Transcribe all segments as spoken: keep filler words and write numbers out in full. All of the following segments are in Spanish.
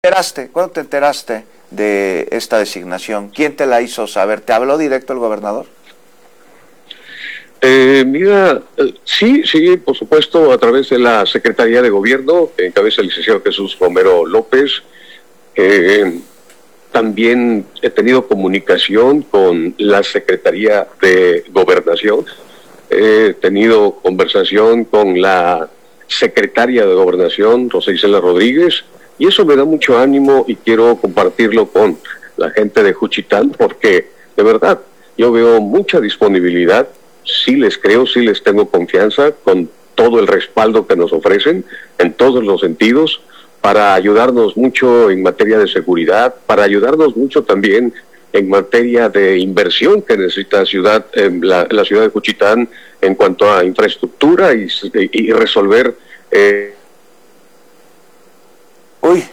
enteraste? ¿Cuándo te enteraste de esta designación? ¿Quién te la hizo saber? ¿Te habló directo el gobernador? Eh, mira, eh, sí, sí, por supuesto, a través de la Secretaría de Gobierno, que encabeza el licenciado Jesús Romero López. Eh, también he tenido comunicación con la Secretaría de Gobernación. He tenido conversación con la secretaria de Gobernación, Rosa Isela Rodríguez, y eso me da mucho ánimo y quiero compartirlo con la gente de Juchitán, porque de verdad yo veo mucha disponibilidad. Sí les creo, sí les tengo confianza con todo el respaldo que nos ofrecen en todos los sentidos, para ayudarnos mucho en materia de seguridad, para ayudarnos mucho también en materia de inversión que necesita ciudad, eh, la, la ciudad de Juchitán en cuanto a infraestructura y, y resolver... Eh, Uy,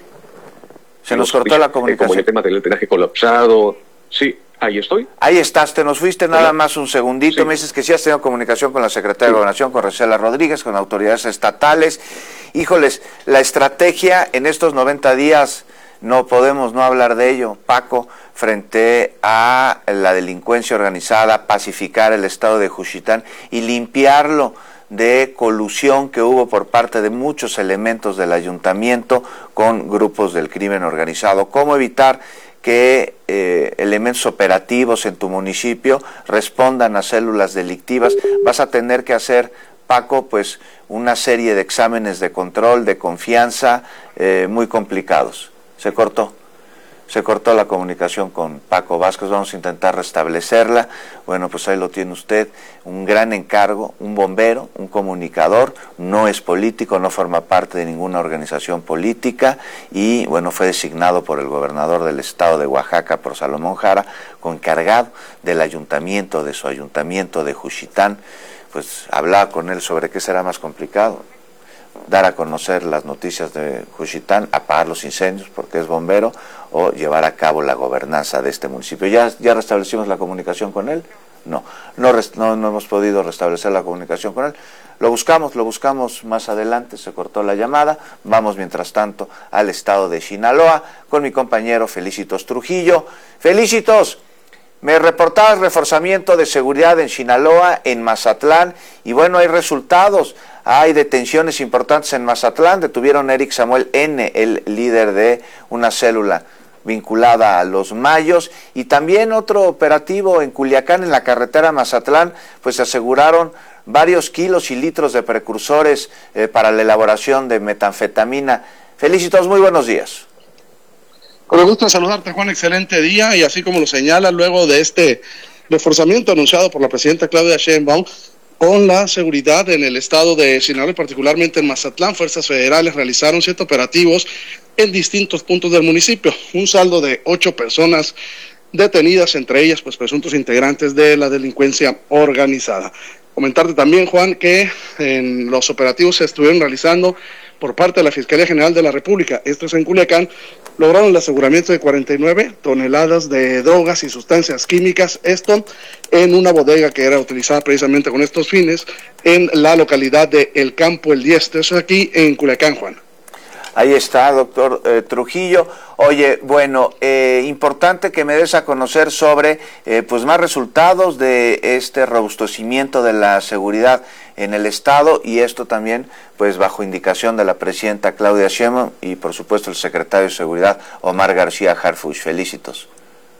se nos cortó la comunicación. Como el tema del drenaje colapsado, sí. Ahí estoy. Ahí estás, te nos fuiste nada Hola. más un segundito. Sí. Me dices que sí has tenido comunicación con la Secretaría sí. de Gobernación, con Rosa Isela Rodríguez, con autoridades estatales. Híjoles, la estrategia en estos noventa días, no podemos no hablar de ello, Paco, frente a la delincuencia organizada, pacificar el estado de Juchitán y limpiarlo de colusión que hubo por parte de muchos elementos del ayuntamiento con grupos del crimen organizado. ¿Cómo evitar que eh, elementos operativos en tu municipio respondan a células delictivas? Vas a tener que hacer, Paco, pues una serie de exámenes de control, de confianza, eh, muy complicados. Se cortó. Se cortó la comunicación con Paco Vázquez, vamos a intentar restablecerla. Bueno, pues ahí lo tiene usted, un gran encargo, un bombero, un comunicador, no es político, no forma parte de ninguna organización política y, bueno, fue designado por el gobernador del estado de Oaxaca, por Salomón Jara, con encargado del ayuntamiento, de su ayuntamiento de Juchitán. Pues hablaba con él sobre qué será más complicado, dar a conocer las noticias de Juchitán, apagar los incendios porque es bombero, o llevar a cabo la gobernanza de este municipio. ¿Ya, ya restablecimos la comunicación con él? No, no, no, no hemos podido restablecer la comunicación con él. Lo buscamos, lo buscamos más adelante, se cortó la llamada. Vamos mientras tanto al estado de Sinaloa con mi compañero Felicitos Trujillo. Felicitos, me reportaba el reforzamiento de seguridad en Sinaloa, en Mazatlán, y bueno, hay resultados. Hay detenciones importantes en Mazatlán. Detuvieron a Eric Samuel N., el líder de una célula vinculada a los Mayos, y también otro operativo en Culiacán, en la carretera Mazatlán, pues se aseguraron varios kilos y litros de precursores eh, para la elaboración de metanfetamina. Felicitos, muy buenos días. Con el gusto de saludarte, Juan, excelente día, y así como lo señala, luego de este reforzamiento anunciado por la presidenta Claudia Sheinbaum con la seguridad en el estado de Sinaloa y particularmente en Mazatlán, fuerzas federales realizaron siete operativos en distintos puntos del municipio, un saldo de ocho personas detenidas, entre ellas pues presuntos integrantes de la delincuencia organizada. Comentarte también, Juan, que en los operativos se estuvieron realizando por parte de la Fiscalía General de la República, estos en Culiacán, lograron el aseguramiento de cuarenta y nueve toneladas de drogas y sustancias químicas, esto en una bodega que era utilizada precisamente con estos fines en la localidad de El Campo El Dieste, eso aquí en Culiacán, Juan. Ahí está, doctor eh, Trujillo. Oye, bueno, eh, importante que me des a conocer sobre eh, pues más resultados de este robustecimiento de la seguridad en el estado, y esto también pues bajo indicación de la presidenta Claudia Sheinbaum y por supuesto el secretario de Seguridad Omar García Harfuch. Felicitos.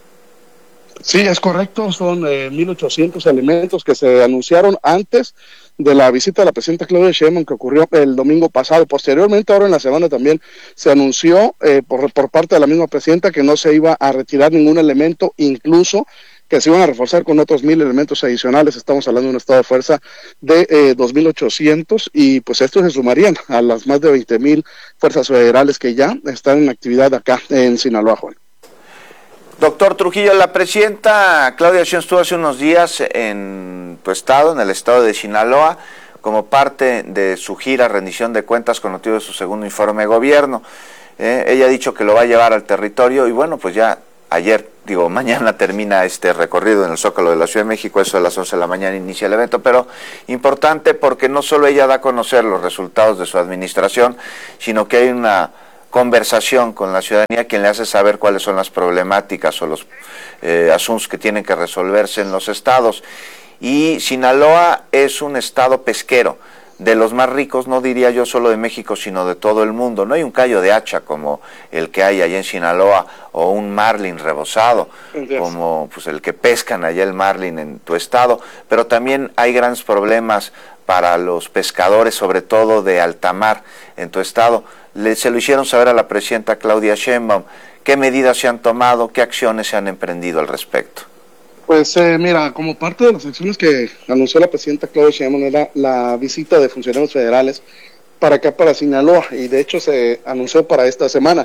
Sí, es correcto, son eh, mil ochocientos elementos que se anunciaron antes de la visita de la presidenta Claudia Sheinbaum que ocurrió el domingo pasado. Posteriormente, ahora en la semana también se anunció eh, por, por parte de la misma presidenta que no se iba a retirar ningún elemento, incluso que se iban a reforzar con otros mil elementos adicionales. Estamos hablando de un estado de fuerza de eh, dos mil ochocientos, y pues estos se sumarían a las más de veinte mil fuerzas federales que ya están en actividad acá en Sinaloa, Juan. Doctor Trujillo, la presidenta Claudia Sheinbaum estuvo hace unos días en tu estado, en el estado de Sinaloa, como parte de su gira rendición de cuentas con motivo de su segundo informe de gobierno. Eh, ella ha dicho que lo va a llevar al territorio y bueno, pues ya ayer, digo, mañana termina este recorrido en el Zócalo de la Ciudad de México, eso a las once de la mañana inicia el evento, pero importante porque no solo ella da a conocer los resultados de su administración, sino que hay una conversación con la ciudadanía, quien le hace saber cuáles son las problemáticas o los eh, asuntos que tienen que resolverse en los estados. Y Sinaloa es un estado pesquero, de los más ricos, no diría yo solo de México, sino de todo el mundo. No hay un callo de hacha como el que hay allá en Sinaloa, o un marlin rebozado, yes. como pues el que pescan allá el marlin en tu estado, pero también hay grandes problemas para los pescadores, sobre todo de alta mar en tu estado. Le, se lo hicieron saber a la presidenta Claudia Sheinbaum. ¿Qué medidas se han tomado? ¿Qué acciones se han emprendido al respecto? Pues eh, mira, como parte de las acciones que anunció la presidenta Claudia Sheinbaum era la visita de funcionarios federales para acá, para Sinaloa, y de hecho se anunció para esta semana.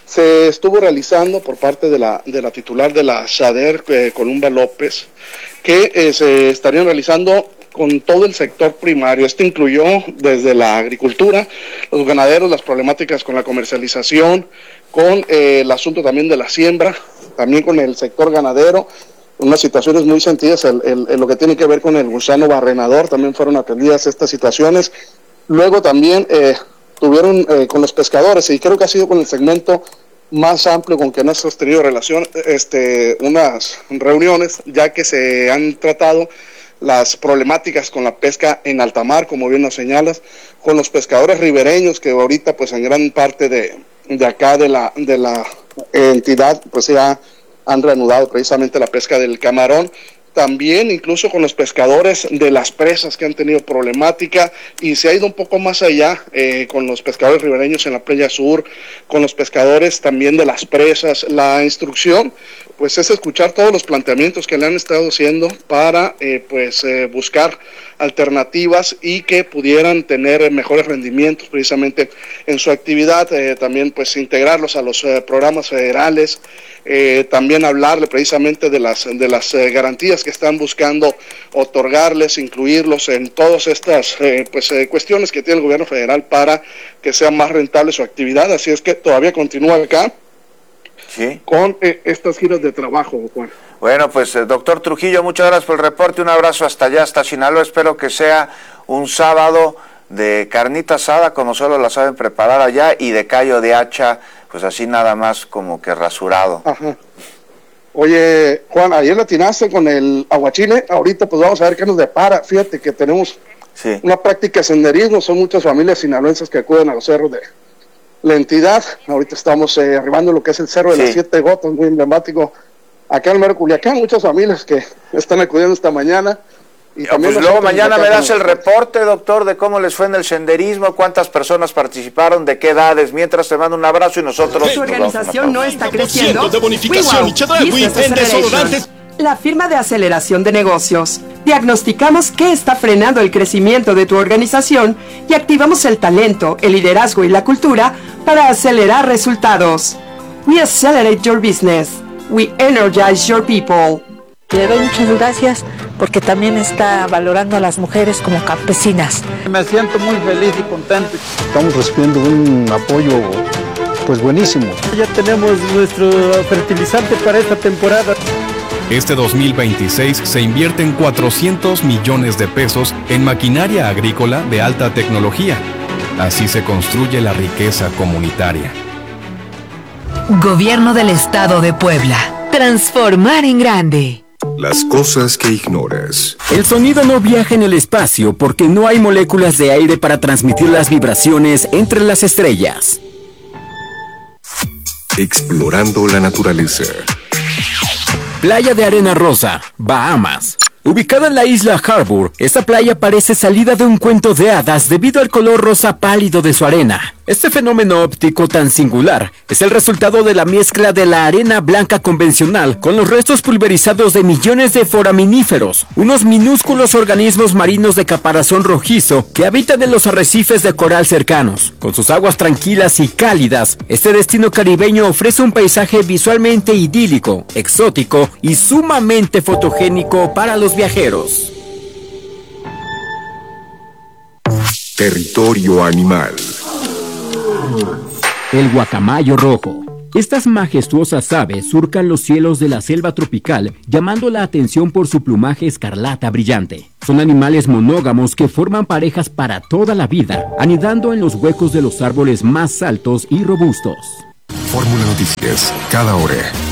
Se estuvo realizando por parte de la de la titular de la SADER, eh, Columba López, que eh, se estarían realizando con todo el sector primario. Este incluyó desde la agricultura, los ganaderos, las problemáticas con la comercialización, con eh, el asunto también de la siembra, también con el sector ganadero, unas situaciones muy sentidas, el, el, el, lo que tiene que ver con el gusano barrenador, también fueron atendidas estas situaciones. Luego también eh, tuvieron eh, con los pescadores, y creo que ha sido con el segmento más amplio con que no hemos tenido relación, este, unas reuniones, ya que se han tratado las problemáticas con la pesca en alta mar, como bien nos señalas, con los pescadores ribereños, que ahorita pues en gran parte de, de acá de la, de la entidad pues ya han reanudado precisamente la pesca del camarón. También incluso con los pescadores de las presas que han tenido problemática, y se ha ido un poco más allá eh, con los pescadores ribereños en la playa sur, con los pescadores también de las presas. La instrucción pues es escuchar todos los planteamientos que le han estado haciendo para eh, pues eh, buscar alternativas y que pudieran tener mejores rendimientos precisamente en su actividad, eh, también pues integrarlos a los eh, programas federales, eh, también hablarle precisamente de las de las eh, garantías que están buscando otorgarles, incluirlos en todas estas eh, pues eh, cuestiones que tiene el gobierno federal para que sea más rentable su actividad. Así es que todavía continúa acá sí. con eh, estas giras de trabajo, Juan. Bueno, pues eh, doctor Trujillo, muchas gracias por el reporte, un abrazo hasta allá, hasta Sinaloa. Espero que sea un sábado de carnita asada, como solo la saben preparar allá, y de callo de hacha, pues así nada más como que rasurado. Ajá. Oye, Juan, ayer le atinaste con el aguachile, ahorita pues vamos a ver qué nos depara. Fíjate que tenemos sí. una práctica de senderismo, son muchas familias sinaloenses que acuden a los cerros de la entidad. Ahorita estamos eh, arribando lo que es el Cerro de sí. las Siete Gotas, muy emblemático acá en el Culiacán, muchas familias que están acudiendo esta mañana. Y ya, pues luego mañana me das el reporte, doctor, de cómo les fue en el senderismo, cuántas personas participaron, de qué edades. Mientras te mando un abrazo y nosotros... Su organización no está creciendo. De bonificación y Chedraui en desodorantes. La firma de aceleración de negocios. Diagnosticamos qué está frenando el crecimiento de tu organización y activamos el talento, el liderazgo y la cultura para acelerar resultados. We accelerate your business. We energize your people. Le doy muchas gracias porque también está valorando a las mujeres como campesinas. Me siento muy feliz y contento. Estamos recibiendo un apoyo pues buenísimo. Ya tenemos nuestro fertilizante para esta temporada. Este dos mil veintiséis se invierten cuatrocientos millones de pesos en maquinaria agrícola de alta tecnología. Así se construye la riqueza comunitaria. Gobierno del Estado de Puebla. Transformar en grande. Las cosas que ignoras. El sonido no viaja en el espacio porque no hay moléculas de aire para transmitir las vibraciones entre las estrellas. Explorando la naturaleza. Playa de Arena Rosa, Bahamas. Ubicada en la isla Harbour, esta playa parece salida de un cuento de hadas debido al color rosa pálido de su arena. Este fenómeno óptico tan singular es el resultado de la mezcla de la arena blanca convencional con los restos pulverizados de millones de foraminíferos, unos minúsculos organismos marinos de caparazón rojizo que habitan en los arrecifes de coral cercanos. Con sus aguas tranquilas y cálidas, este destino caribeño ofrece un paisaje visualmente idílico, exótico y sumamente fotogénico para los viajeros. Territorio animal. El guacamayo rojo. Estas majestuosas aves surcan los cielos de la selva tropical, llamando la atención por su plumaje escarlata brillante. Son animales monógamos que forman parejas para toda la vida, anidando en los huecos de los árboles más altos y robustos. Fórmula Noticias, cada hora.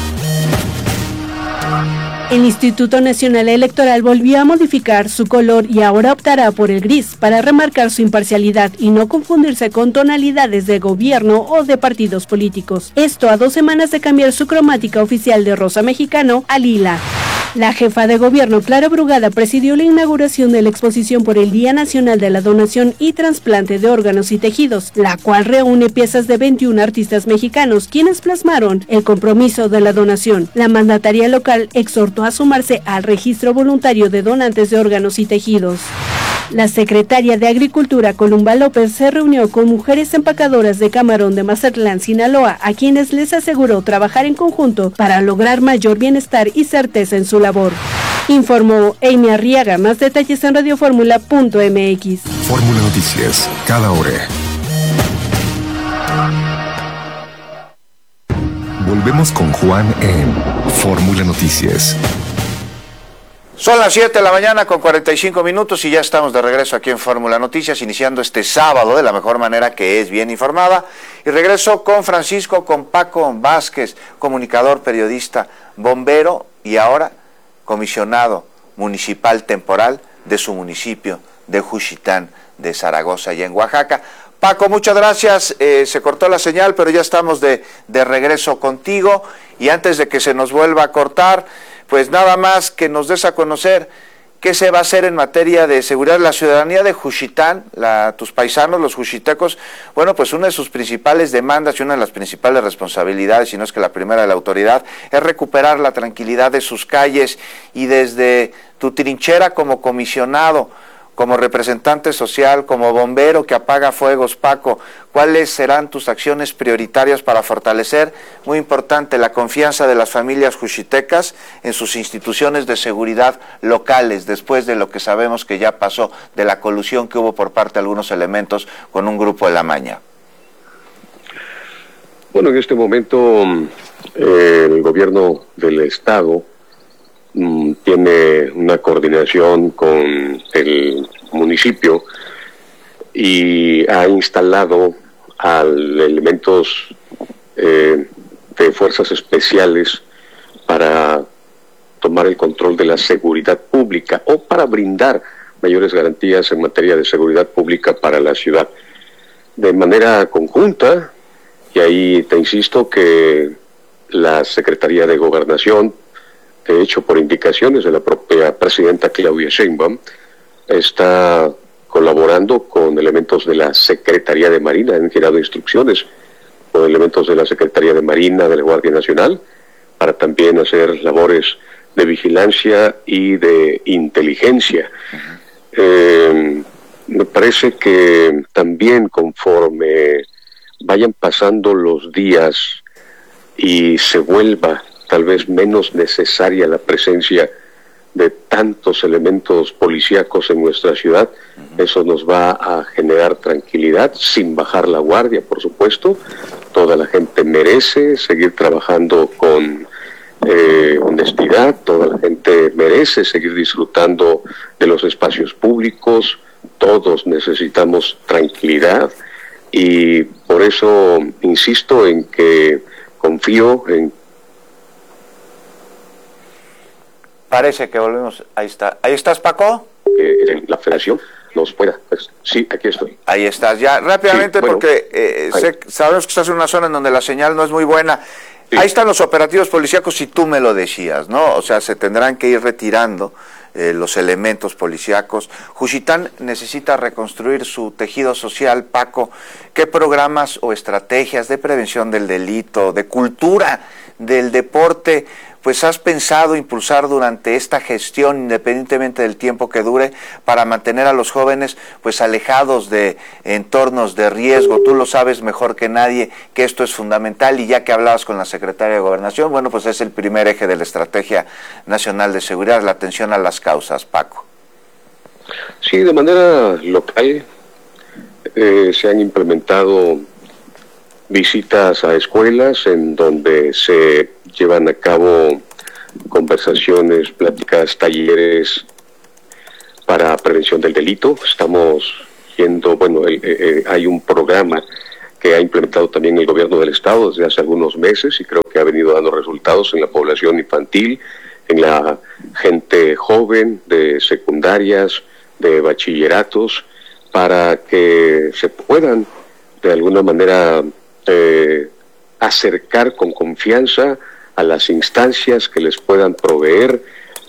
El Instituto Nacional Electoral volvió a modificar su color y ahora optará por el gris para remarcar su imparcialidad y no confundirse con tonalidades de gobierno o de partidos políticos. Esto a dos semanas de cambiar su cromática oficial de rosa mexicano a lila. La jefa de gobierno, Clara Brugada, presidió la inauguración de la exposición por el Día Nacional de la Donación y Trasplante de Órganos y Tejidos, la cual reúne piezas de veintiún artistas mexicanos, quienes plasmaron el compromiso de la donación. La mandataria local exhortó a sumarse al registro voluntario de donantes de órganos y tejidos. La secretaria de Agricultura, Columba López, se reunió con mujeres empacadoras de camarón de Mazatlán, Sinaloa, a quienes les aseguró trabajar en conjunto para lograr mayor bienestar y certeza en su labor. Informó Amy Arriaga. Más detalles en radioformula punto m x. Fórmula Noticias, cada hora. Volvemos con Juan en Fórmula Noticias. Son las siete de la mañana con cuarenta y cinco minutos y ya estamos de regreso aquí en Fórmula Noticias, iniciando este sábado de la mejor manera, que es bien informada. Y regreso con Francisco, con Paco Vázquez, comunicador, periodista, bombero y ahora comisionado municipal temporal de su municipio de Juchitán de Zaragoza, allá en Oaxaca. Paco, muchas gracias. Eh, se cortó la señal, pero ya estamos de, de regreso contigo. Y antes de que se nos vuelva a cortar, pues nada más que nos des a conocer qué se va a hacer en materia de seguridad. La ciudadanía de Juchitán, la, tus paisanos, los juchitecos, bueno, pues una de sus principales demandas y una de las principales responsabilidades, si no es que la primera de la autoridad, es recuperar la tranquilidad de sus calles. Y desde tu trinchera como comisionado, como representante social, como bombero que apaga fuegos, Paco, ¿cuáles serán tus acciones prioritarias para fortalecer, muy importante, la confianza de las familias juchitecas en sus instituciones de seguridad locales, después de lo que sabemos que ya pasó, de la colusión que hubo por parte de algunos elementos con un grupo de la Maña? Bueno, en este momento eh, el gobierno del Estado tiene una coordinación con el municipio y ha instalado a elementos eh, de fuerzas especiales para tomar el control de la seguridad pública o para brindar mayores garantías en materia de seguridad pública para la ciudad. De manera conjunta, y ahí te insisto que la Secretaría de Gobernación, de hecho, por indicaciones de la propia presidenta Claudia Sheinbaum, está colaborando con elementos de la Secretaría de Marina, han girado instrucciones con elementos de la Secretaría de Marina, de la Guardia Nacional, para también hacer labores de vigilancia y de inteligencia. Eh, me parece que también conforme vayan pasando los días y se vuelva tal vez menos necesaria la presencia de tantos elementos policíacos en nuestra ciudad, eso nos va a generar tranquilidad, sin bajar la guardia, por supuesto. Toda la gente merece seguir trabajando con eh, honestidad, toda la gente merece seguir disfrutando de los espacios públicos, todos necesitamos tranquilidad, y por eso insisto en que confío en Parece que volvemos. Ahí está. ¿Ahí estás, Paco? Eh, la federación nos pueda. Pues, sí, aquí estoy. Ahí estás. Ya, rápidamente, sí, bueno, porque eh, sé, sabemos que estás en una zona en donde la señal no es muy buena. Sí. Ahí están los operativos policíacos, si tú me lo decías, ¿no? O sea, se tendrán que ir retirando eh, los elementos policíacos. Juchitán necesita reconstruir su tejido social, Paco. ¿Qué programas o estrategias de prevención del delito, de cultura, del deporte, pues has pensado impulsar durante esta gestión, independientemente del tiempo que dure, para mantener a los jóvenes pues alejados de entornos de riesgo? Tú lo sabes mejor que nadie que esto es fundamental, y ya que hablabas con la Secretaria de Gobernación, bueno, pues es el primer eje de la Estrategia Nacional de Seguridad, la atención a las causas, Paco. Sí, de manera local eh, se han implementado visitas a escuelas en donde se llevan a cabo conversaciones, pláticas, talleres para prevención del delito. Estamos yendo, bueno, eh, eh, hay un programa que ha implementado también el gobierno del estado desde hace algunos meses y creo que ha venido dando resultados en la población infantil, en la gente joven de secundarias, de bachilleratos, para que se puedan de alguna manera eh, acercar con confianza a las instancias que les puedan proveer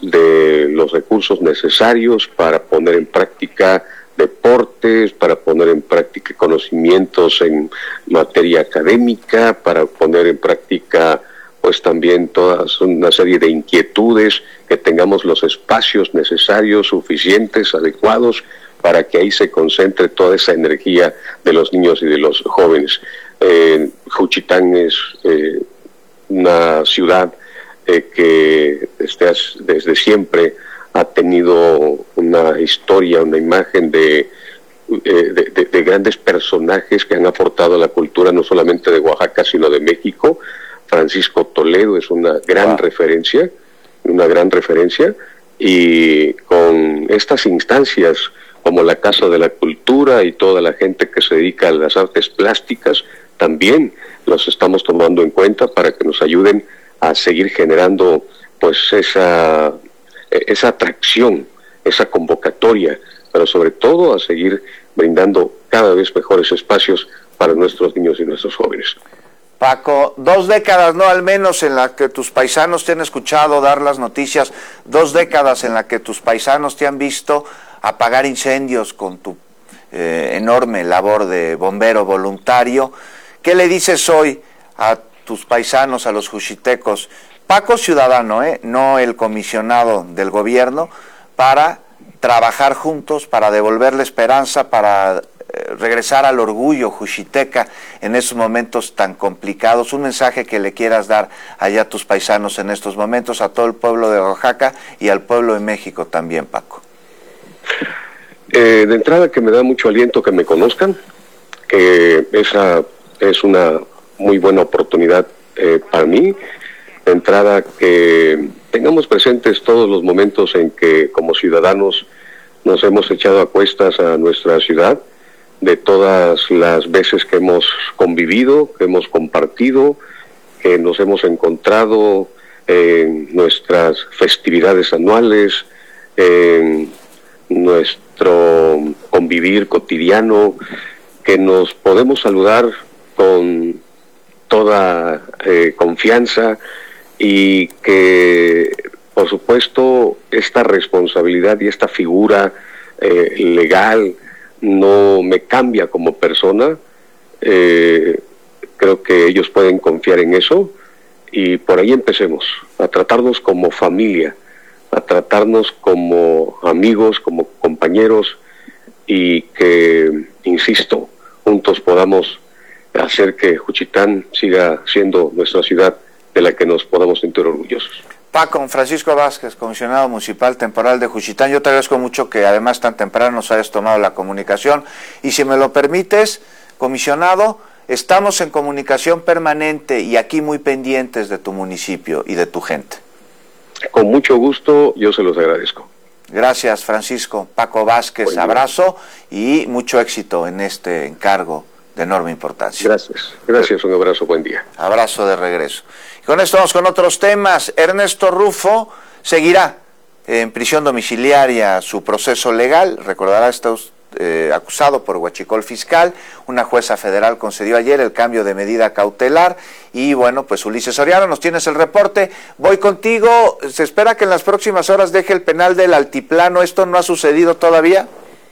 de los recursos necesarios para poner en práctica deportes, para poner en práctica conocimientos en materia académica, para poner en práctica pues también toda una serie de inquietudes, que tengamos los espacios necesarios, suficientes, adecuados, para que ahí se concentre toda esa energía de los niños y de los jóvenes. Eh, Juchitán es eh, una ciudad eh, que desde, desde siempre ha tenido una historia, una imagen de, eh, de, de, de grandes personajes que han aportado a la cultura no solamente de Oaxaca, sino de México. Francisco Toledo es una gran wow. referencia, una gran referencia, y con estas instancias como la Casa de la Cultura y toda la gente que se dedica a las artes plásticas, también los estamos tomando en cuenta para que nos ayuden a seguir generando pues esa, esa atracción, esa convocatoria, pero sobre todo a seguir brindando cada vez mejores espacios para nuestros niños y nuestros jóvenes. Paco, dos décadas, no al menos, en las que tus paisanos te han escuchado dar las noticias, dos décadas en las que tus paisanos te han visto apagar incendios con tu eh, enorme labor de bombero voluntario. ¿Qué le dices hoy a tus paisanos, a los juchitecos? Paco ciudadano, ¿eh? no el comisionado del gobierno, para trabajar juntos, para devolverle esperanza, para regresar al orgullo juchiteca en estos momentos tan complicados. Un mensaje que le quieras dar allá a tus paisanos en estos momentos, a todo el pueblo de Oaxaca y al pueblo de México también, Paco. Eh, de entrada, que me da mucho aliento que me conozcan, que esa es una muy buena oportunidad eh, para mí. De entrada, que tengamos presentes todos los momentos en que como ciudadanos nos hemos echado a cuestas a nuestra ciudad, de todas las veces que hemos convivido, que hemos compartido, que nos hemos encontrado en nuestras festividades anuales, en nuestro convivir cotidiano, que nos podemos saludar con toda eh, confianza y que, por supuesto, esta responsabilidad y esta figura eh, legal no me cambia como persona. Eh, creo que ellos pueden confiar en eso y por ahí empecemos a tratarnos como familia, a tratarnos como amigos, como compañeros, y que, insisto, juntos podamos hacer que Juchitán siga siendo nuestra ciudad de la que nos podamos sentir orgullosos. Paco, Francisco Vázquez, comisionado municipal temporal de Juchitán, yo te agradezco mucho que además tan temprano nos hayas tomado la comunicación, y si me lo permites, comisionado, estamos en comunicación permanente y aquí muy pendientes de tu municipio y de tu gente. Con mucho gusto, yo se los agradezco. Gracias, Francisco. Paco Vázquez, bueno, abrazo y mucho éxito en este encargo de enorme importancia. Gracias, gracias, un abrazo, buen día. Abrazo de regreso. Y con esto vamos con otros temas. Ernesto Rufo seguirá en prisión domiciliaria su proceso legal. Recordará, está eh, acusado por huachicol fiscal. Una jueza federal concedió ayer el cambio de medida cautelar. Y bueno, pues Ulises Soriano, nos tienes el reporte. Voy contigo. Se espera que en las próximas horas deje el penal del Altiplano. ¿Esto no ha sucedido todavía?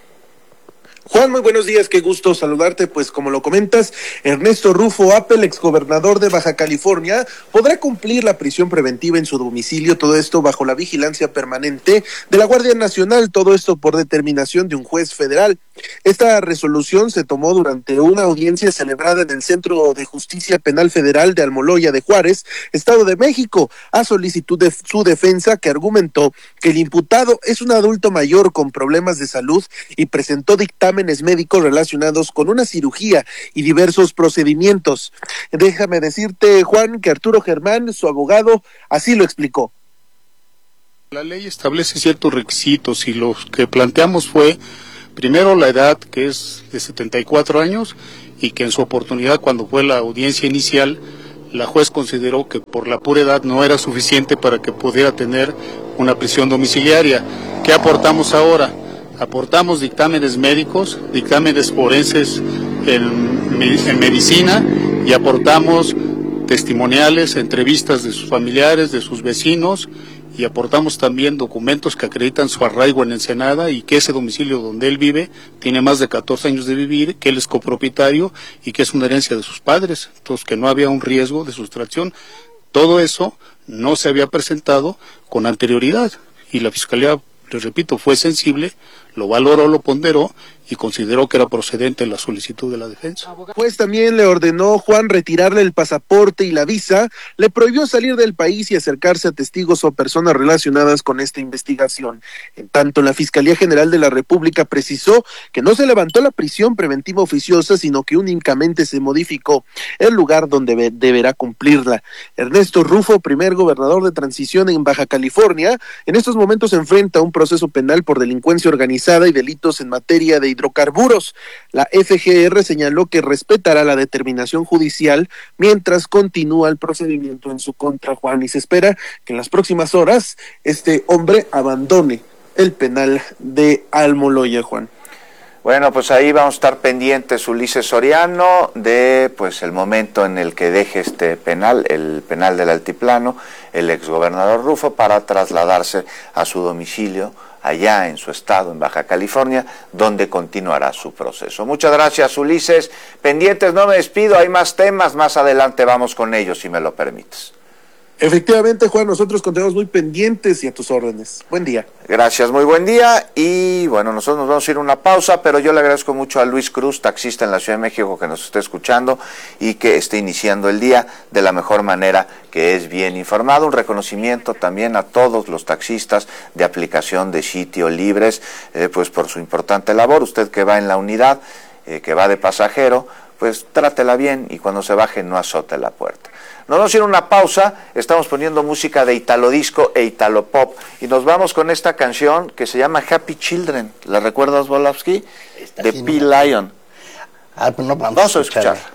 Juan, muy buenos días, qué gusto saludarte. Pues como lo comentas, Ernesto Rufo Appel, exgobernador de Baja California, podrá cumplir la prisión preventiva en su domicilio, todo esto bajo la vigilancia permanente de la Guardia Nacional, todo esto por determinación de un juez federal. Esta resolución se tomó durante una audiencia celebrada en el Centro de Justicia Penal Federal de Almoloya de Juárez, Estado de México, a solicitud de su defensa, que argumentó que el imputado es un adulto mayor con problemas de salud y presentó dictamen dictámenes médicos relacionados con una cirugía y diversos procedimientos. Déjame decirte, Juan, que Arturo Germán, su abogado, así lo explicó. La ley establece ciertos requisitos y lo que planteamos fue, primero, la edad, que es de setenta y cuatro años, y que en su oportunidad, cuando fue la audiencia inicial, la juez consideró que por la pura edad no era suficiente para que pudiera tener una prisión domiciliaria. ¿Qué aportamos ahora? Aportamos dictámenes médicos, dictámenes forenses en, en medicina, y aportamos testimoniales, entrevistas de sus familiares, de sus vecinos, y aportamos también documentos que acreditan su arraigo en Ensenada y que ese domicilio donde él vive tiene más de catorce años de vivir, que él es copropietario y que es una herencia de sus padres, entonces que no había un riesgo de sustracción. Todo eso no se había presentado con anterioridad y la Fiscalía, les repito, fue sensible, lo valoró, lo ponderó y consideró que era procedente la solicitud de la defensa. Pues también le ordenó, Juan, retirarle el pasaporte y la visa, le prohibió salir del país y acercarse a testigos o personas relacionadas con esta investigación. En tanto, la Fiscalía General de la República precisó que no se levantó la prisión preventiva oficiosa, sino que únicamente se modificó el lugar donde deberá cumplirla. Ernesto Rufo, primer gobernador de transición en Baja California, en estos momentos enfrenta un proceso penal por delincuencia organizada y delitos en materia de hidrocarburos. La F G R señaló que respetará la determinación judicial mientras continúa el procedimiento en su contra, Juan, y se espera que en las próximas horas este hombre abandone el penal de Almoloya, Juan. Bueno, pues ahí vamos a estar pendientes, Ulises Soriano, de pues el momento en el que deje este penal, el penal del Altiplano, el exgobernador Rufo, para trasladarse a su domicilio allá en su estado, en Baja California, donde continuará su proceso. Muchas gracias, Ulises. Pendientes, no me despido, hay más temas, más adelante vamos con ellos, si me lo permites. Efectivamente, Juan, nosotros continuamos muy pendientes y a tus órdenes. Buen día. Gracias, muy buen día. Y bueno, nosotros nos vamos a ir a una pausa, pero yo le agradezco mucho a Luis Cruz, taxista en la Ciudad de México, que nos esté escuchando y que esté iniciando el día de la mejor manera, que es bien informado. Un reconocimiento también a todos los taxistas de aplicación de Sitio Libres, eh, pues por su importante labor. Usted que va en la unidad, eh, que va de pasajero, pues trátela bien y cuando se baje no azote la puerta. Nos vamos a ir a una pausa, estamos poniendo música de Italo Disco e Italo Pop y nos vamos con esta canción que se llama Happy Children. ¿La recuerdas, Volavsky? De P. Lion. Ah, pues no, vamos, vamos a escuchar.